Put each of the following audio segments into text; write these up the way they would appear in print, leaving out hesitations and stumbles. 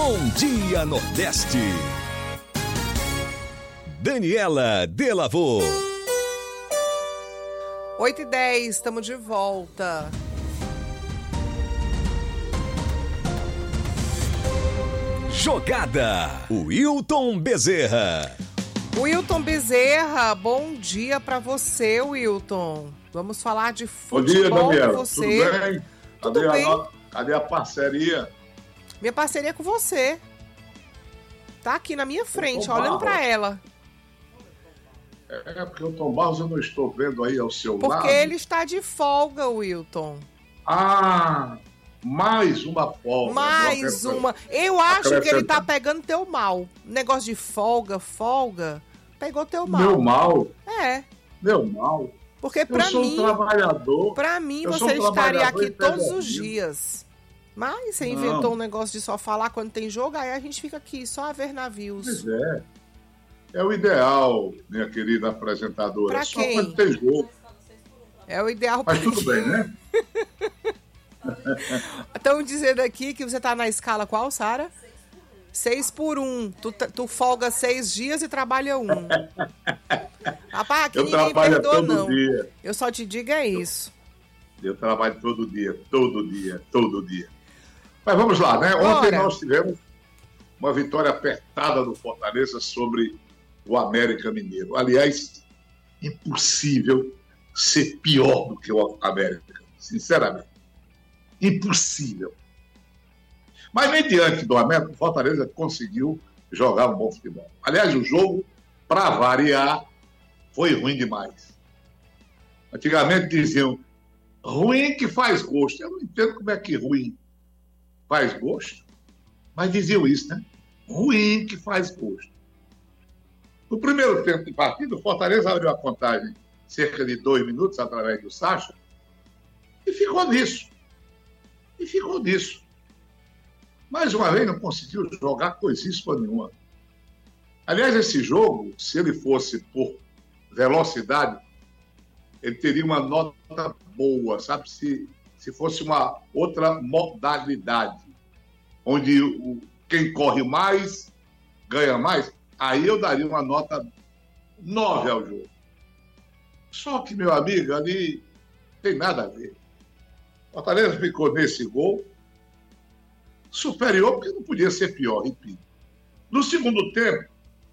Bom Dia Nordeste. Daniela Delavô. 8h10, estamos de volta. Jogada. Wilton Bezerra. Wilton Bezerra, bom dia pra você, Wilton. Vamos falar de futebol. Bom dia, Daniela. Com você. Tudo bem? Tudo bem. Cadê a parceria? Minha parceria é com você. Tá aqui na minha frente, Tom olhando Barros. pra ela. É porque o Tom Barros eu não estou vendo aí ao seu lado. Porque ele está de folga, Wilton. Ah, mais uma folga. Mais uma. Eu acho que ele tá pegando teu mal. Negócio de folga, pegou teu mal. Meu mal? É. Meu mal? Porque pra eu sou mim, um trabalhador. pra mim eu sou você um estaria trabalhador aqui todos os empedernido. dias. Mas você inventou um negócio de só falar quando tem jogo, aí a gente fica aqui só a ver navios. Pois é. É o ideal, minha querida apresentadora. Pra Só quem? quando tem jogo. É o ideal. Mas tudo bem, né? Estão dizendo aqui que você tá na escala qual, Sara? 6x1. Tu folga 6 dias e trabalha 1. Rapaz, aqui Eu ninguém trabalho perdoa, todo não. dia. Eu só te digo é isso. Eu trabalho todo dia. Mas vamos lá, né? Bora. Ontem nós tivemos uma vitória apertada do Fortaleza sobre o América Mineiro. Aliás, impossível ser pior do que o América, sinceramente. Impossível. Mas nem diante do América, o Fortaleza conseguiu jogar um bom futebol. Aliás, o jogo, para variar, foi ruim demais. Antigamente diziam, ruim que faz gosto. Eu não entendo como é que ruim faz gosto, mas diziam isso, né? Ruim que faz gosto. No primeiro tempo de partida, o Fortaleza abriu a contagem cerca de 2 minutos através do Sacha e ficou nisso. Mais uma vez, não conseguiu jogar coisíssima nenhuma. Aliás, esse jogo, se ele fosse por velocidade, ele teria uma nota boa, sabe? Se fosse uma outra modalidade, onde quem corre mais ganha mais, aí eu daria uma nota 9 ao jogo. Só que, meu amigo, ali tem nada a ver. O Fortaleza ficou nesse gol superior, porque não podia ser pior, repito. No segundo tempo,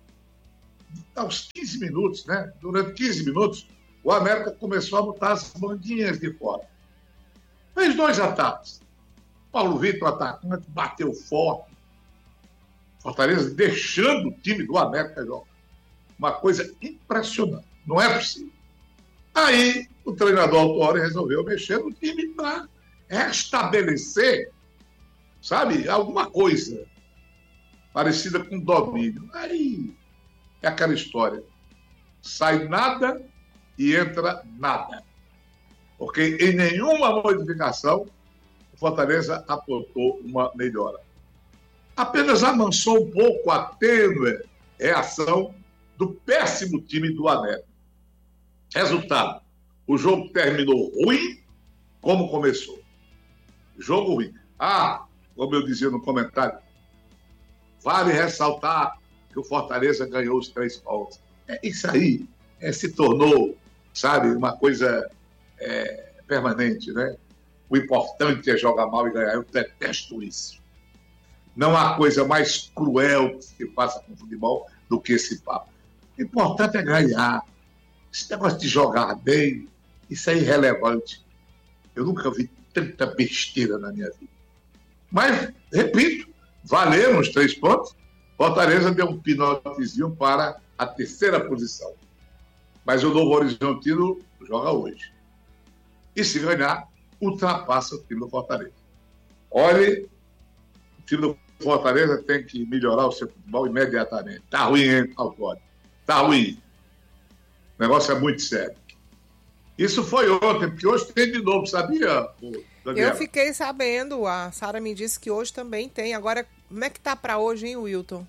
aos 15 minutos, né? Durante 15 minutos, o América começou a botar as manguinhas de fora. Fez 2 ataques. Paulo Vitor, atacante, bateu forte. Fortaleza deixando o time do América jogar. Uma coisa impressionante. Não é possível. Aí, o treinador Autuori resolveu mexer no time para restabelecer, sabe, alguma coisa parecida com domínio. Aí é aquela história. Sai nada e entra nada. Porque em nenhuma modificação o Fortaleza apontou uma melhora. Apenas amansou um pouco a tênue reação do péssimo time do América. Resultado, o jogo terminou ruim como começou. Jogo ruim. Como eu dizia no comentário, vale ressaltar que o Fortaleza ganhou os 3 pontos. Isso aí se tornou, sabe, uma coisa permanente, né? O importante é jogar mal e ganhar. Eu detesto isso. Não há coisa mais cruel que se faça com o futebol do que esse papo. O importante é ganhar. Esse negócio de jogar bem, isso é irrelevante. Eu nunca vi tanta besteira na minha vida. Mas, repito, valeram os 3 pontos. Fortaleza deu um pinotezinho para a 3ª posição. Mas o Novo Horizontino joga hoje. E se ganhar, ultrapassa o time do Fortaleza. Olha, o time do Fortaleza tem que melhorar o seu futebol imediatamente. Tá ruim, hein, Autuori? Tá ruim. O negócio é muito sério. Isso foi ontem, porque hoje tem de novo, sabia, Daniel? Eu fiquei sabendo, a Sara me disse que hoje também tem. Agora, como é que tá pra hoje, hein, Wilton?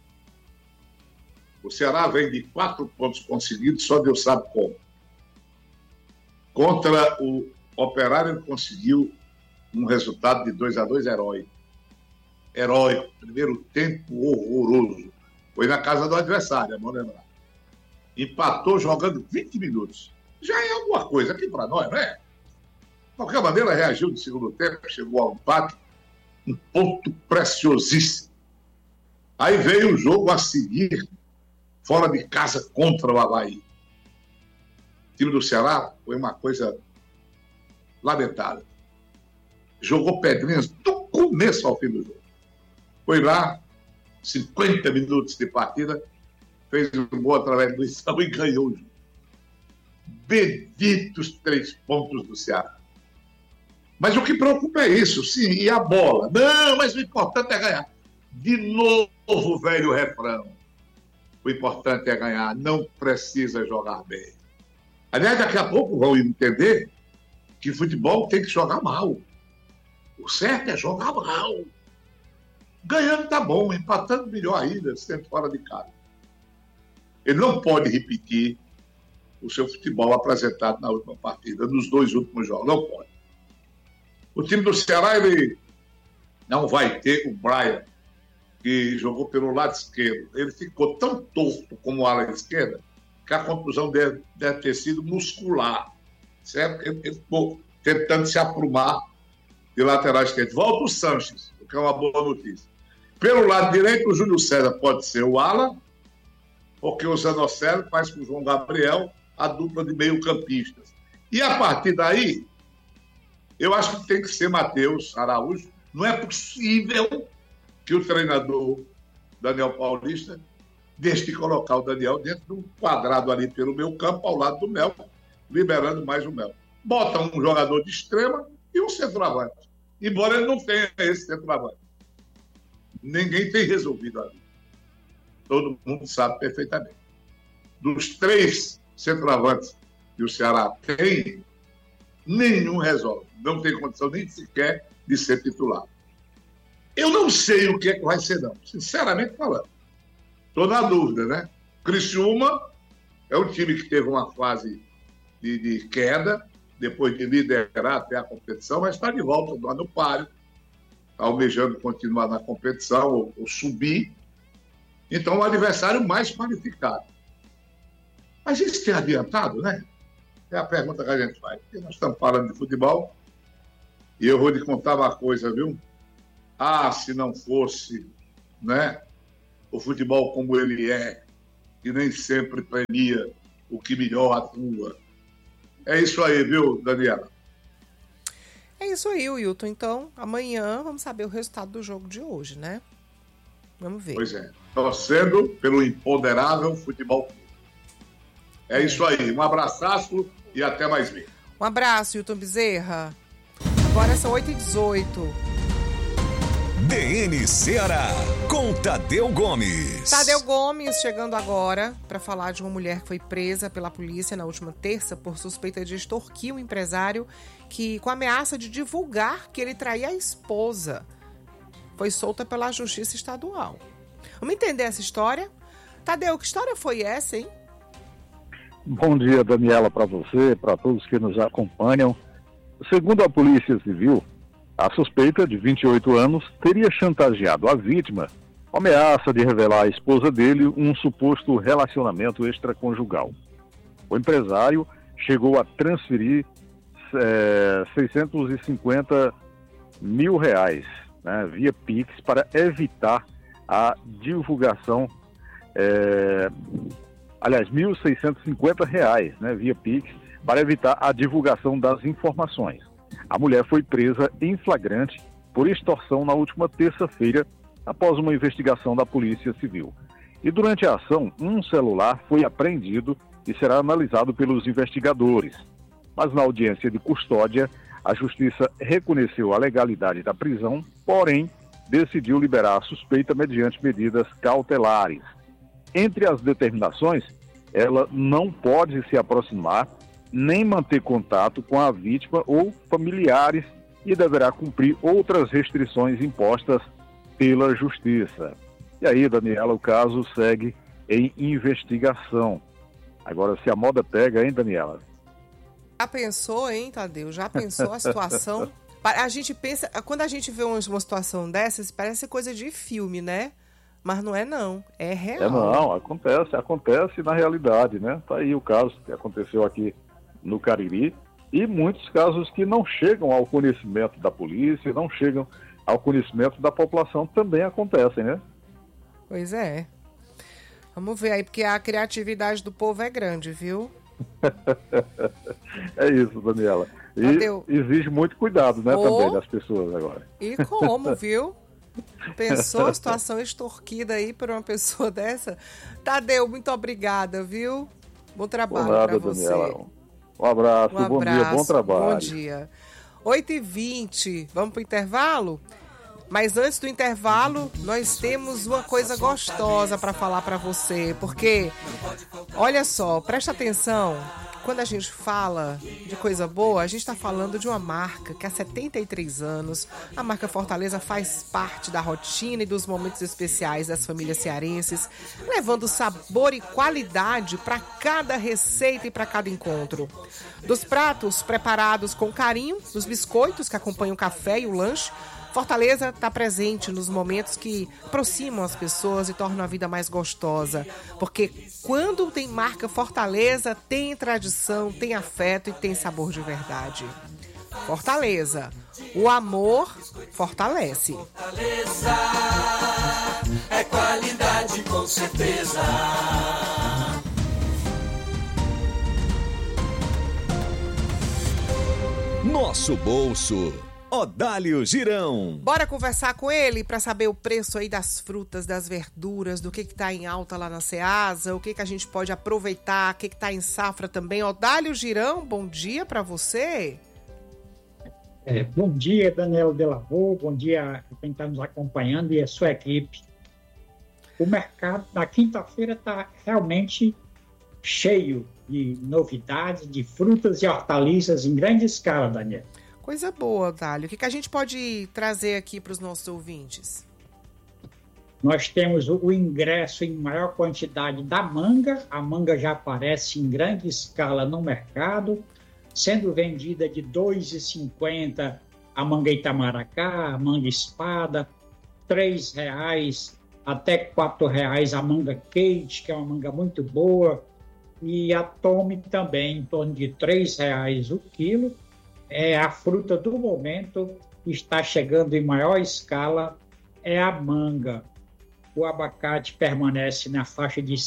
O Ceará vem de 4 pontos conseguidos, só Deus sabe como. Contra o Operário, ele conseguiu um resultado de 2-2 herói. heróico, primeiro tempo horroroso. Foi na casa do adversário, vamos lembrar. Empatou jogando 20 minutos. Já é alguma coisa aqui para nós, né? De qualquer maneira, reagiu no segundo tempo, chegou ao empate, um ponto preciosíssimo. Aí veio o jogo a seguir, fora de casa, contra o Avaí. O time do Ceará foi uma coisa lamentável. Jogou pedrinhas do começo ao fim do jogo. Foi lá, 50 minutos de partida, fez um gol através do Luizão e ganhou o jogo. Benditos 3 pontos do Ceará. Mas o que preocupa é isso, sim, e a bola. Não, mas o importante é ganhar. De novo, velho refrão. O importante é ganhar, não precisa jogar bem. Aliás, daqui a pouco vão entender que futebol tem que jogar mal. O certo é jogar mal. Ganhando tá bom, empatando melhor ainda, sendo fora de casa. Ele não pode repetir o seu futebol apresentado na última partida, nos 2 últimos jogos, não pode. O time do Ceará, ele não vai ter o Brian, que jogou pelo lado esquerdo. Ele ficou tão torto como o ala esquerda, que a contusão deve ter sido muscular, certo? Ele ficou tentando se aprumar de lateral esquerdo. Volta o Sanches, o que é uma boa notícia. Pelo lado direito, o Júlio César pode ser o ala, porque o Zanocelo faz com o João Gabriel a dupla de meio-campistas. E a partir daí, eu acho que tem que ser Matheus Araújo. Não é possível que o treinador Daniel Paulista deixe de colocar o Daniel dentro de um quadrado ali pelo meio campo, ao lado do Mel, liberando mais o Mel. Bota um jogador de extrema e um centroavante. Embora ele não tenha esse centroavante. Ninguém tem resolvido ali. Todo mundo sabe perfeitamente. Dos 3 centroavantes que o Ceará tem, nenhum resolve. Não tem condição nem sequer de ser titular. Eu não sei o que é que vai ser, não. Sinceramente falando. Estou na dúvida, né? Criciúma é um time que teve uma fase de queda, depois de liderar até a competição, mas está de volta lá no páreo, almejando continuar na competição ou subir. Então, o adversário mais qualificado. Mas isso tem adiantado, né? É a pergunta que a gente faz. Porque nós estamos falando de futebol e eu vou lhe contar uma coisa, viu? Se não fosse, né, o futebol como ele é, que nem sempre premia o que melhor atua. É isso aí, viu, Daniela? É isso aí, Wilton. Então, amanhã vamos saber o resultado do jogo de hoje, né? Vamos ver. Pois é. Torcendo pelo imponderável futebol. É isso aí. Um abraçaço e até mais ver. Um abraço, Wilton Bezerra. Agora são 8h18. DN Ceará, com Tadeu Gomes. Tadeu Gomes chegando agora para falar de uma mulher que foi presa pela polícia na última terça por suspeita de extorquir um empresário que, com ameaça de divulgar que ele traía a esposa, foi solta pela Justiça Estadual. Vamos entender essa história? Tadeu, que história foi essa, hein? Bom dia, Daniela, para você, para todos que nos acompanham. Segundo a Polícia Civil, a suspeita, de 28 anos, teria chantageado a vítima com ameaça de revelar à esposa dele um suposto relacionamento extraconjugal. O empresário chegou a transferir R$650 mil, né, via Pix, para evitar a divulgação, R$1.650, né, via Pix, para evitar a divulgação das informações. A mulher foi presa em flagrante por extorsão na última terça-feira, após uma investigação da Polícia Civil. E durante a ação, um celular foi apreendido e será analisado pelos investigadores. Mas na audiência de custódia, a Justiça reconheceu a legalidade da prisão, porém decidiu liberar a suspeita mediante medidas cautelares. Entre as determinações, ela não pode se aproximar nem manter contato com a vítima ou familiares e deverá cumprir outras restrições impostas pela Justiça. E aí, Daniela, o caso segue em investigação. Agora, se a moda pega, hein, Daniela? Já pensou, hein, Tadeu? Já pensou a situação A gente pensa, quando a gente vê uma situação dessas, parece coisa de filme, né? Mas não é não, é real. Não, acontece na realidade, né? Tá aí o caso que aconteceu aqui no Cariri e muitos casos que não chegam ao conhecimento da polícia, não chegam ao conhecimento da população também acontecem, né? Pois é. Vamos ver aí, porque a criatividade do povo é grande, viu? É isso, Daniela. E exige muito cuidado, né, também das pessoas agora. E como, viu? Pensou a situação extorquida aí por uma pessoa dessa? Tadeu, muito obrigada, viu? Bom trabalho para você. Daniela. Um abraço, bom dia, bom trabalho. Bom dia. 8h20, vamos para o intervalo? Mas antes do intervalo, nós temos uma coisa gostosa para falar para você, porque, olha só, presta atenção, quando a gente fala de coisa boa, a gente está falando de uma marca que há 73 anos, a marca Fortaleza faz parte da rotina e dos momentos especiais das famílias cearenses, levando sabor e qualidade para cada receita e para cada encontro. Dos pratos preparados com carinho, dos biscoitos que acompanham o café e o lanche, Fortaleza está presente nos momentos que aproximam as pessoas e tornam a vida mais gostosa. Porque quando tem marca Fortaleza, tem tradição, tem afeto e tem sabor de verdade. Fortaleza, o amor fortalece. Fortaleza é qualidade com certeza. Nosso bolso. Odálio Girão. Bora conversar com ele para saber o preço aí das frutas, das verduras, do que tá em alta lá na Ceasa, o que a gente pode aproveitar, o que tá em safra também. Odálio Girão, bom dia para você. Bom dia, Daniel Delavô, bom dia a quem está nos acompanhando e a sua equipe. O mercado na quinta-feira está realmente cheio de novidades, de frutas e hortaliças em grande escala, Daniel. Coisa boa, Odálio. O que a gente pode trazer aqui para os nossos ouvintes? Nós temos o ingresso em maior quantidade da manga. A manga já aparece em grande escala no mercado, sendo vendida de R$ 2,50 a manga Itamaracá, a manga espada, R$ 3,00 até R$ 4,00 a manga Kate, que é uma manga muito boa, e a Tome também, em torno de R$ 3,00 o quilo. É a fruta do momento, está chegando em maior escala, é a manga. O abacate permanece na faixa de R$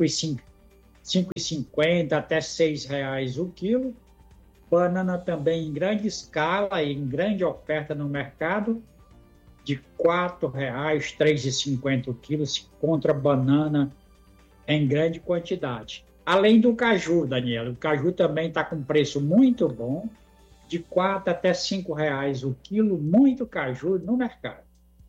5,50 até R$ 6,00 o quilo. Banana também em grande escala e em grande oferta no mercado, de R$ 4,00, R$ 3,50 o quilo, se encontra banana em grande quantidade. Além do caju, Daniela, o caju também está com preço muito bom, de R$ 4 até R$ 5,00 o quilo, muito caju no mercado.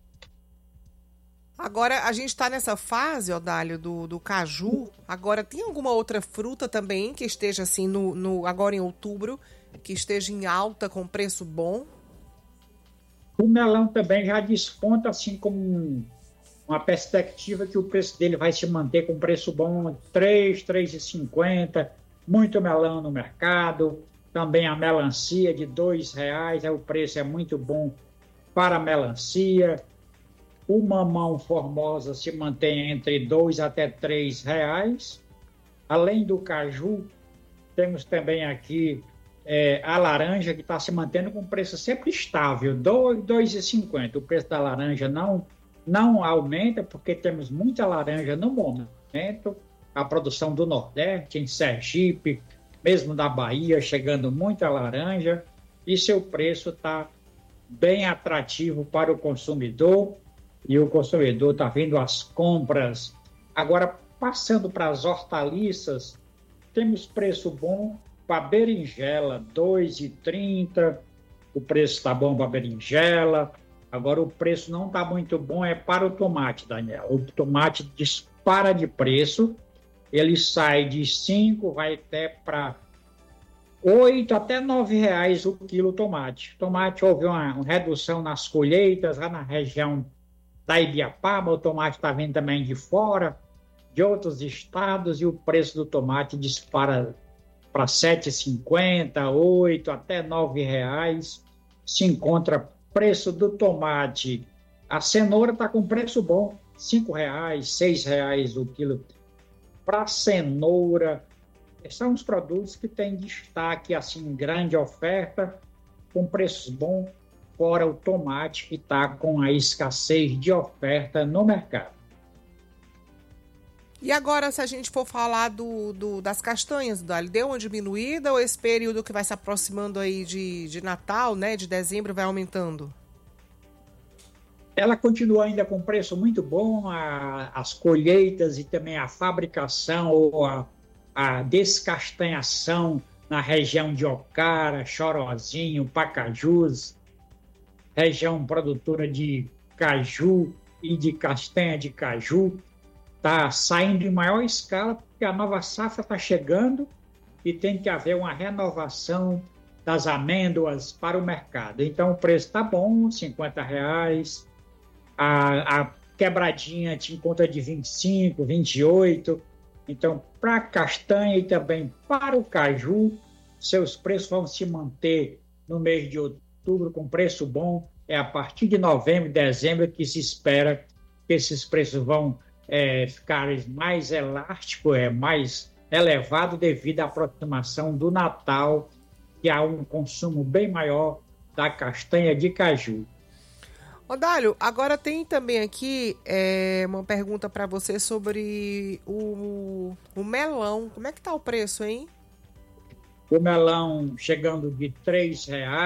Agora, a gente está nessa fase, Odálio, do caju. Agora, tem alguma outra fruta também que esteja assim, agora em outubro, que esteja em alta com preço bom? O melão também já desponta assim como uma perspectiva que o preço dele vai se manter com preço bom, R$ 3,50, muito melão no mercado. Também a melancia de R$ 2,00, o preço é muito bom para a melancia. O mamão Formosa se mantém entre R$ 2 até R$ 3,00. Além do caju, temos também aqui a laranja, que está se mantendo com preço sempre estável, R$ 2,50. O preço da laranja não aumenta, porque temos muita laranja no momento. A produção do Nordeste, em Sergipe, mesmo da Bahia, chegando muita laranja, e seu preço está bem atrativo para o consumidor, e o consumidor está vindo às compras. Agora, passando para as hortaliças, temos preço bom para a berinjela, R$ 2,30, o preço está bom para a berinjela. Agora, o preço não está muito bom para o tomate, Daniel. O tomate dispara de preço, ele sai de 5, vai até para 8 até R$ 9,00 o quilo tomate. Tomate, houve uma redução nas colheitas, lá na região da Ibiapaba, o tomate está vindo também de fora, de outros estados, e o preço do tomate dispara para R$ 7,50, 8 até R$ 9,00. se encontra preço do tomate. A cenoura está com preço bom, R$5, R$6 o quilo. Para cenoura, são os produtos que têm destaque, assim, grande oferta, com preços bons, fora o tomate, que está com a escassez de oferta no mercado. E agora, se a gente for falar das castanhas, Dália, deu uma diminuída ou esse período que vai se aproximando aí de Natal, né, de dezembro, vai aumentando? Ela continua ainda com preço muito bom, as colheitas e também a fabricação ou a descastanhação na região de Ocara, Chorozinho, Pacajus, região produtora de caju e de castanha de caju, está saindo em maior escala porque a nova safra está chegando e tem que haver uma renovação das amêndoas para o mercado. Então o preço está bom, R$50. A quebradinha te encontra de 25, 28. Então, para a castanha e também para o caju, seus preços vão se manter no mês de outubro com preço bom. É a partir de novembro e dezembro que se espera que esses preços vão ficar mais elásticos, mais elevado devido à aproximação do Natal, que há um consumo bem maior da castanha de caju. Ô, Dálio, agora tem também aqui uma pergunta para você sobre o melão. Como é que tá o preço, hein? O melão chegando de R$3,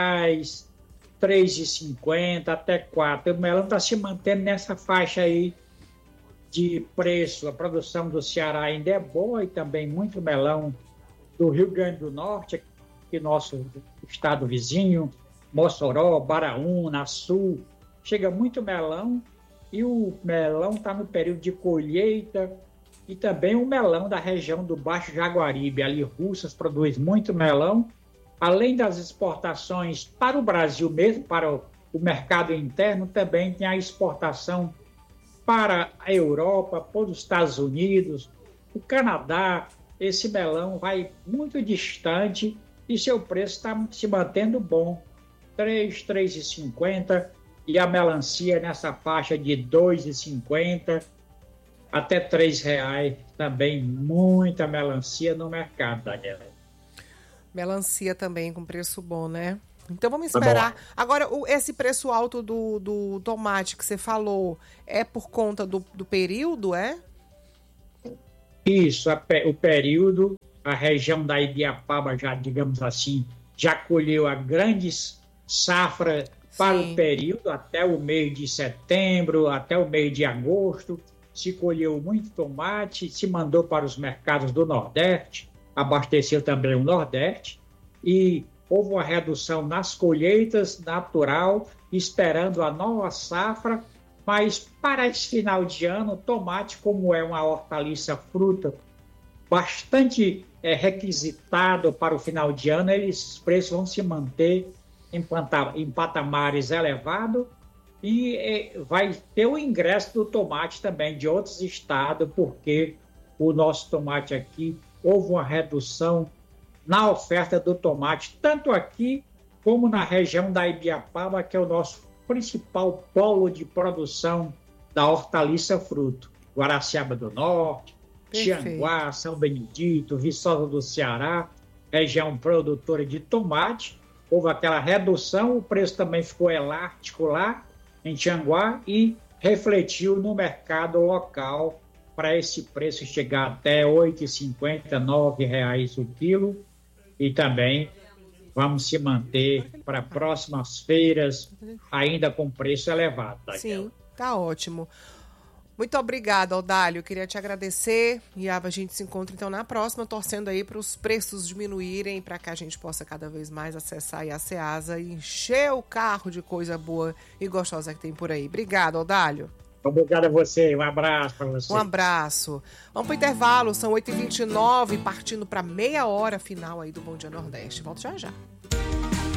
R$3,50 até R$4. O melão está se mantendo nessa faixa aí de preço. A produção do Ceará ainda é boa e também muito melão do Rio Grande do Norte, que nosso estado vizinho, Mossoró, Baraúna, Sul. Chega muito melão e o melão está no período de colheita e também o melão da região do Baixo Jaguaribe, ali Russas produz muito melão, além das exportações para o Brasil mesmo, para o mercado interno, também tem a exportação para a Europa, para os Estados Unidos, o Canadá. Esse melão vai muito distante e seu preço está se mantendo bom, R$3,50, e a melancia nessa faixa de R$2,50 até R$3 também, muita melancia no mercado, Daniela. Melancia também com preço bom, né? Então vamos esperar. Agora, esse preço alto do tomate que você falou é por conta do período, é? Isso, o período, a região da Ibiapaba já, digamos assim, já colheu a grande safra para o período, até o mês de setembro, até o mês de agosto, se colheu muito tomate, se mandou para os mercados do Nordeste, abasteceu também o Nordeste, e houve uma redução nas colheitas natural, esperando a nova safra, mas para esse final de ano, o tomate, como é uma hortaliça fruta bastante requisitado para o final de ano, os preços vão se manter em patamares elevados e vai ter o ingresso do tomate também de outros estados, porque o nosso tomate aqui, houve uma redução na oferta do tomate, tanto aqui como na região da Ibiapaba, que é o nosso principal polo de produção da hortaliça fruto. Guaraciaba do Norte, Tianguá, São Benedito, Viçosa do Ceará, região produtora de tomate. Houve aquela redução, o preço também ficou elástico lá em Tianguá e refletiu no mercado local para esse preço chegar até R$ 8,50, R$9 o quilo. E também vamos se manter para próximas feiras ainda com preço elevado. Sim, tá ótimo. Muito obrigada, Odálio. Queria te agradecer e a gente se encontra então na próxima, torcendo aí para os preços diminuírem, para que a gente possa cada vez mais acessar aí a Ceasa e encher o carro de coisa boa e gostosa que tem por aí. Obrigada, Odálio. Obrigado a você, um abraço para você. Um abraço. Vamos para o intervalo, são 8h29, partindo para meia hora final aí do Bom Dia Nordeste. Volto já já.